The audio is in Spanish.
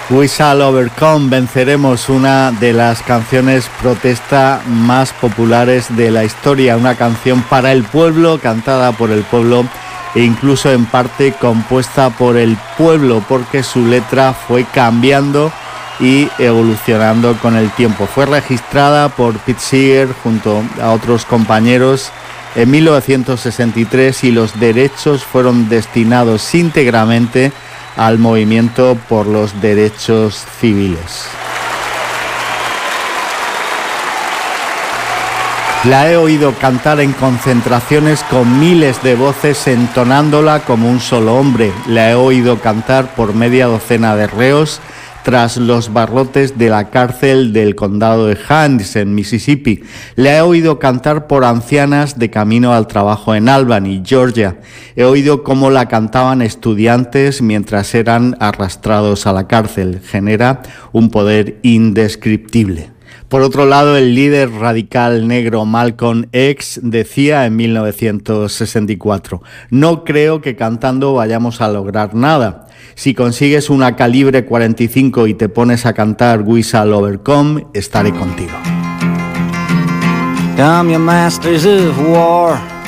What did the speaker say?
We shall overcome, venceremos, una de las canciones protesta más populares de la historia, una canción para el pueblo, cantada por el pueblo e incluso en parte compuesta por el pueblo, porque su letra fue cambiando y evolucionando con el tiempo. Fue registrada por Pete Seeger junto a otros compañeros en 1963 y los derechos fueron destinados íntegramente al movimiento por los derechos civiles. La he oído cantar en concentraciones con miles de voces entonándola como un solo hombre. La he oído cantar por media docena de reos tras los barrotes de la cárcel del condado de Hanks, en Mississippi. La he oído cantar por ancianas de camino al trabajo en Albany, Georgia. He oído cómo la cantaban estudiantes mientras eran arrastrados a la cárcel. Genera un poder indescriptible. Por otro lado, el líder radical negro Malcolm X decía en 1964: no creo que cantando vayamos a lograr nada. Si consigues una calibre 45 y te pones a cantar We Shall Overcome, estaré contigo. Come, you masters of war,